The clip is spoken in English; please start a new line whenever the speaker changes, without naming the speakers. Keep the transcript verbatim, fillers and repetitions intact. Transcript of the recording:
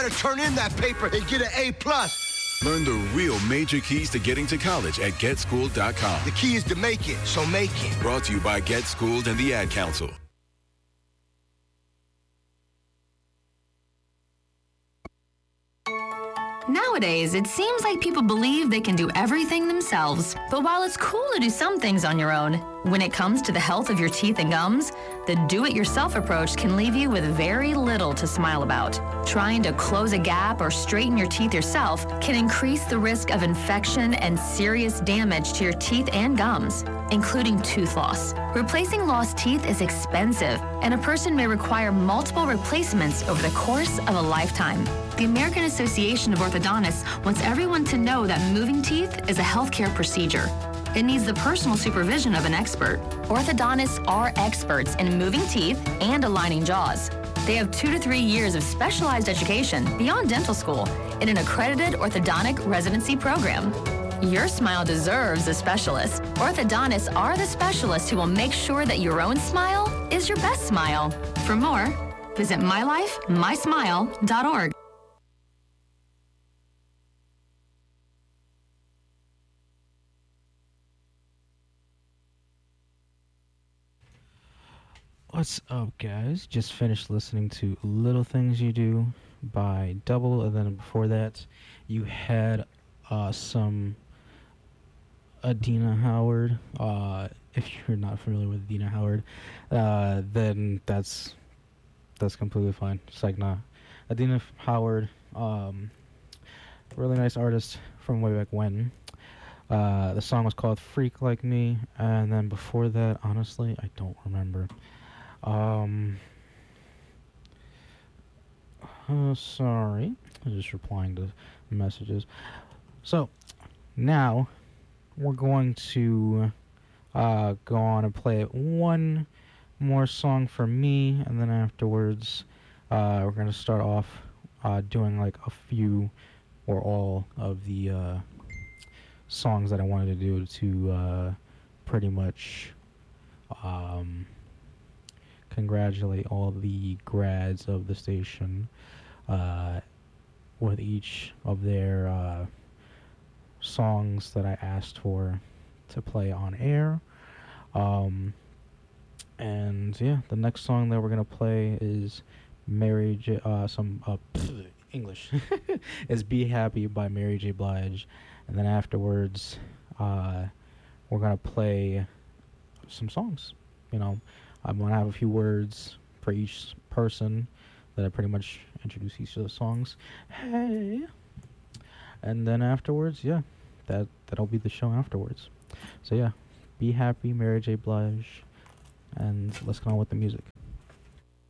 Better turn in that paper and get an A plus.
Learn the real major keys to getting to college at get schooled dot com.
The key is to make it, so make it.
Brought to you by Get Schooled and the Ad Council.
Nowadays, it seems like people believe they can do everything themselves. But while it's cool to do some things on your own, when it comes to the health of your teeth and gums, the do-it-yourself approach can leave you with very little to smile about. Trying to close a gap or straighten your teeth yourself can increase the risk of infection and serious damage to your teeth and gums, including tooth loss. Replacing lost teeth is expensive, and a person may require multiple replacements over the course of a lifetime. The American Association of Orthodontists wants everyone to know that moving teeth is a healthcare procedure. It needs the personal supervision of an expert. Orthodontists are experts in moving teeth and aligning jaws. They have two to three years of specialized education beyond dental school in an accredited orthodontic residency program. Your smile deserves a specialist. Orthodontists are the specialists who will make sure that your own smile is your best smile. For more, visit my life my smile dot org.
What's up, guys? Just finished listening to Little Things You Do by Double, and then before that, you had uh, some Adina Howard. Uh, if you're not familiar with Adina Howard, uh, then that's that's completely fine. It's like, nah. Adina Howard, um, really nice artist from way back when. Uh, the song was called Freak Like Me, and then before that, honestly, I don't remember. Um, uh, sorry, I'm just replying to messages. So, now, we're going to, uh, go on and play one more song for me, and then afterwards, uh, we're gonna start off, uh, doing, like, a few, or all of the, uh, songs that I wanted to do to, uh, pretty much, um... congratulate all the grads of the station uh, with each of their uh, songs that I asked for to play on air. Um, and yeah, the next song that we're gonna play is Mary J. Uh, some uh, pff, English is "Be Happy" by Mary J. Blige, and then afterwards, uh, we're gonna play some songs. You know. I'm going to have a few words for each person that I pretty much introduce each of the songs. Hey! And then afterwards, yeah, that, that'll be the show afterwards. So yeah, Be Happy, Mary J. Blige, and let's go on with the music.